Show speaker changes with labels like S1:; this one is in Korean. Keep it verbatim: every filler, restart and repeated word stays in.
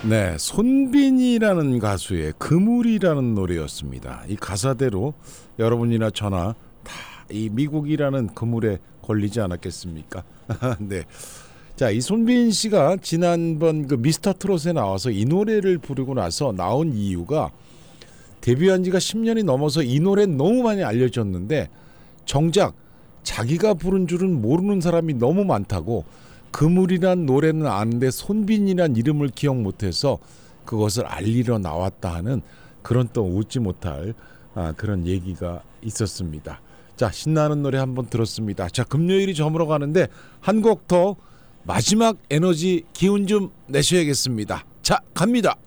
S1: 네, 손빈이라는 가수의 그물이라는 노래였습니다. 이 가사대로 여러분이나 저나 다 이 미국이라는 그물에 걸리지 않았겠습니까? 네. 자, 이 손빈 씨가 지난번 그 미스터 트롯에 나와서 이 노래를 부르고 나서 나온 이유가 데뷔한 지가 십 년이 넘어서 이 노래 너무 많이 알려졌는데 정작 자기가 부른 줄은 모르는 사람이 너무 많다고 그물이란 노래는 아는데 손빈이란 이름을 기억 못해서 그것을 알리러 나왔다 하는 그런 또 웃지 못할 아, 그런 얘기가 있었습니다. 자, 신나는 노래 한번 들었습니다. 자, 금요일이 저물어 가는데 한 곡 더 마지막 에너지 기운 좀 내셔야겠습니다. 자, 갑니다.